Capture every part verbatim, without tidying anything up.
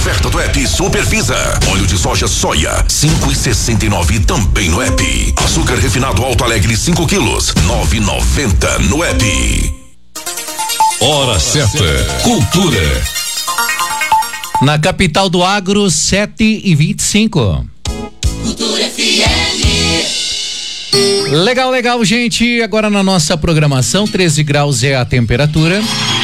oferta do app Supervisa. Óleo de soja soia, cinco e sessenta e nove também no app. Açúcar refinado Alto Alegre cinco quilos, nove e noventa no app. Hora certa, cultura. Na capital do agro, sete e vinte e cinco. Cultura F M. Legal, legal, gente. Agora na nossa programação, treze graus é a temperatura.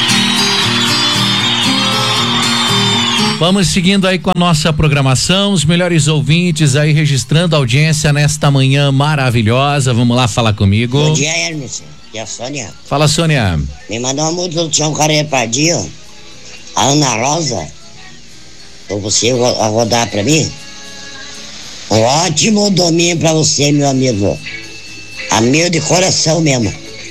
Vamos seguindo aí com a nossa programação, os melhores ouvintes aí registrando a audiência nesta manhã maravilhosa. Vamos lá falar comigo. Bom dia, Hermes. Aqui é a Sônia. Fala, Sônia. Me mandou uma música do Tião Carreira Pardinho, a Ana Rosa. Então você a rodar pra mim? Um ótimo domingo pra você, meu amigo. Amigo de coração mesmo.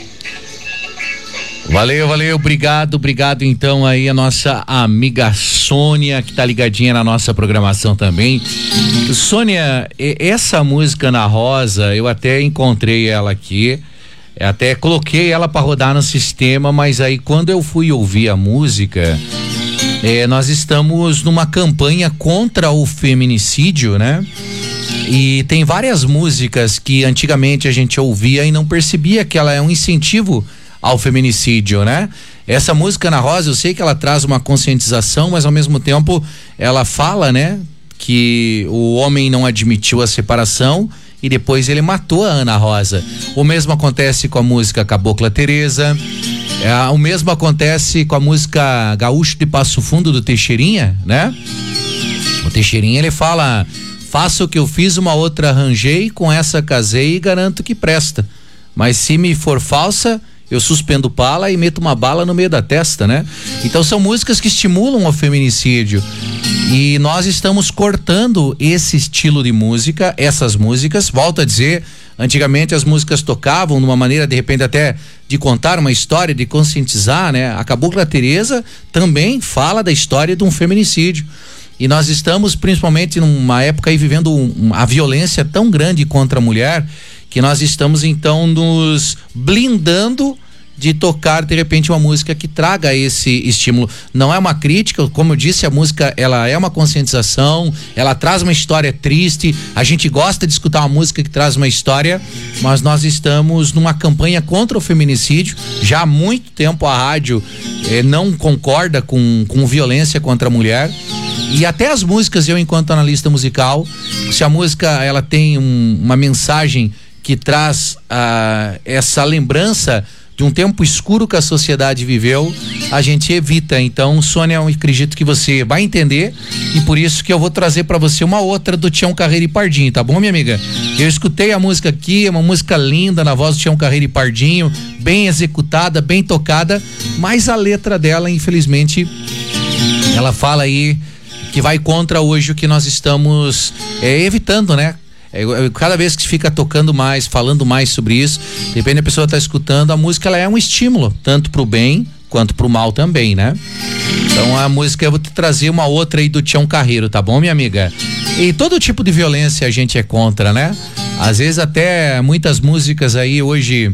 Valeu, valeu, obrigado, obrigado então aí a nossa amiga Sônia que tá ligadinha na nossa programação também. Sônia, essa música Ana Rosa, eu até encontrei ela aqui, até coloquei ela para rodar no sistema, mas aí quando eu fui ouvir a música, é, nós estamos numa campanha contra o feminicídio, né? E tem várias músicas que antigamente a gente ouvia e não percebia que ela é um incentivo ao feminicídio, né? Essa música Ana Rosa, eu sei que ela traz uma conscientização, mas ao mesmo tempo ela fala, né, que o homem não admitiu a separação e depois ele matou a Ana Rosa. O mesmo acontece com a música Cabocla Teresa, é, o mesmo acontece com a música Gaúcho de Passo Fundo do Teixeirinha, né? O Teixeirinha ele fala: faço o que eu fiz, uma outra arranjei, com essa casei e garanto que presta. Mas se me for falsa, eu suspendo pala e meto uma bala no meio da testa, né? Então são músicas que estimulam o feminicídio e nós estamos cortando esse estilo de música, essas músicas. Volto a dizer, antigamente as músicas tocavam numa maneira de repente até de contar uma história, de conscientizar, né? A Cabocla Teresa também fala da história de um feminicídio. E nós estamos principalmente numa época aí vivendo um, a violência tão grande contra a mulher, que nós estamos então nos blindando de tocar de repente uma música que traga esse estímulo. Não é uma crítica, como eu disse, a música ela é uma conscientização, ela traz uma história triste, a gente gosta de escutar uma música que traz uma história, mas nós estamos numa campanha contra o feminicídio. Já há muito tempo a rádio eh, não concorda com, com violência contra a mulher. E até as músicas, eu enquanto analista musical, se a música ela tem um, uma mensagem que traz ah, essa lembrança de um tempo escuro que a sociedade viveu, a gente evita. Então, Sônia, eu acredito que você vai entender e por isso que eu vou trazer para você uma outra do Tião Carreira e Pardinho, tá bom, minha amiga? Eu escutei a música aqui, é uma música linda na voz do Tião Carreira e Pardinho, bem executada, bem tocada, mas a letra dela, infelizmente, ela fala aí que vai contra hoje o que nós estamos é, evitando, né? É, cada vez que fica tocando mais, falando mais sobre isso, depende da pessoa estar tá escutando, a música ela é um estímulo, tanto pro bem quanto pro mal também, né? Então a música eu vou te trazer uma outra aí do Tião Carreiro, tá bom, minha amiga? E todo tipo de violência a gente é contra, né? Às vezes até muitas músicas aí hoje,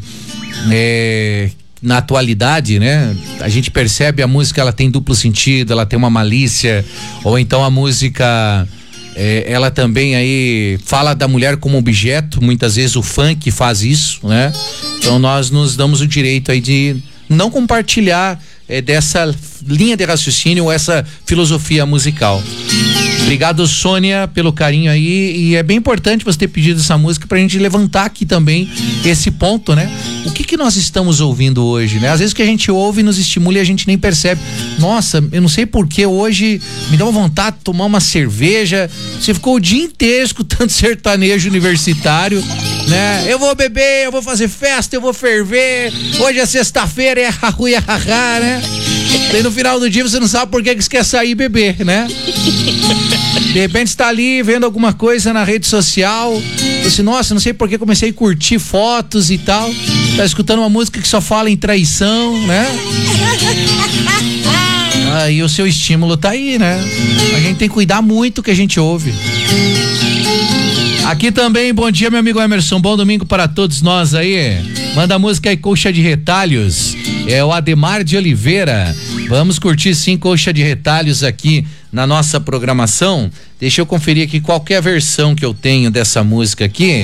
é, na atualidade, né? A gente percebe a música, ela tem duplo sentido, ela tem uma malícia, ou então a música é, ela também aí fala da mulher como objeto, muitas vezes o funk faz isso, né? Então nós nos damos o direito aí de não compartilhar é, dessa linha de raciocínio ou essa filosofia musical. Obrigado, Sônia, pelo carinho aí, e é bem importante você ter pedido essa música pra gente levantar aqui também esse ponto, né? O que que nós estamos ouvindo hoje, né? Às vezes que a gente ouve nos estimula e a gente nem percebe. Nossa, eu não sei por que hoje me dá uma vontade de tomar uma cerveja. Você ficou o dia inteiro escutando sertanejo universitário, né? Eu vou beber, eu vou fazer festa, eu vou ferver. Hoje é sexta-feira, é arruia, haha, né? Daí no final do dia você não sabe por que que você quer sair e beber, né? De repente está ali vendo alguma coisa na rede social, você, nossa, não sei por que comecei a curtir fotos e tal, tá escutando uma música que só fala em traição, né? Aí o seu estímulo tá aí, né? A gente tem que cuidar muito do que a gente ouve. Aqui também, bom dia, meu amigo Emerson, bom domingo para todos nós aí. Manda a música aí, Coxa de Retalhos, é o Ademar de Oliveira. Vamos curtir sim Coxa de Retalhos aqui na nossa programação. Deixa eu conferir aqui qual que é a versão que eu tenho dessa música aqui.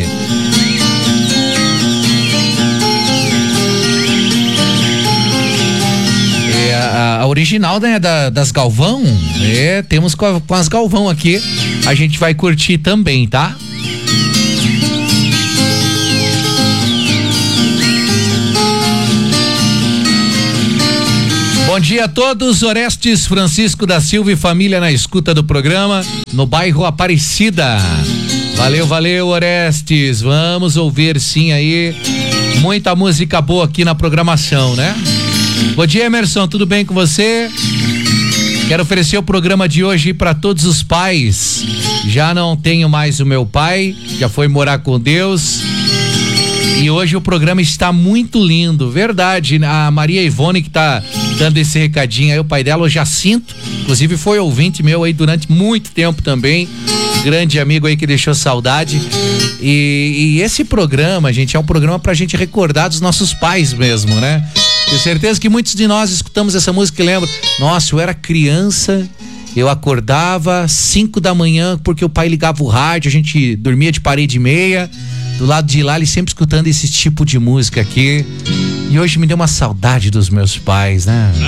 É a, a original, né, da, das Galvão. É, temos com, a, com as Galvão aqui. A gente vai curtir também, tá? Bom dia a todos, Orestes Francisco da Silva e família na escuta do programa no bairro Aparecida. Valeu, valeu, Orestes. Vamos ouvir sim aí muita música boa aqui na programação, né? Bom dia, Emerson, tudo bem com você? Quero oferecer o programa de hoje para todos os pais. Já não tenho mais o meu pai, já foi morar com Deus. E hoje o programa está muito lindo, verdade. A Maria Ivone que tá dando esse recadinho aí, o pai dela, o Jacinto, inclusive foi ouvinte meu aí durante muito tempo também, grande amigo aí que deixou saudade. E, e esse programa, gente, é um programa pra gente recordar dos nossos pais mesmo, né? Tenho certeza que muitos de nós escutamos essa música e lembram, nossa, eu era criança, eu acordava cinco da manhã porque o pai ligava o rádio, a gente dormia de parede e meia. Do lado de lá, ele sempre escutando esse tipo de música aqui. E hoje me deu uma saudade dos meus pais, né?